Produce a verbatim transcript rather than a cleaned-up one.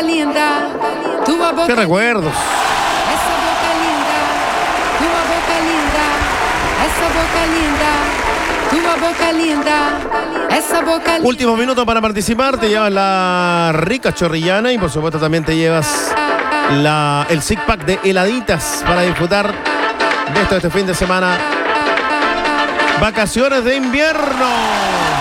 linda, tu boca. Qué recuerdos. Esa boca linda, tu boca linda, esa boca linda, tu boca linda, esa boca linda. Últimos minutos para participar. Te llevas la rica chorrillana y por supuesto también te llevas la, el six pack de heladitas para disfrutar de esto este fin de semana. Vacaciones de invierno.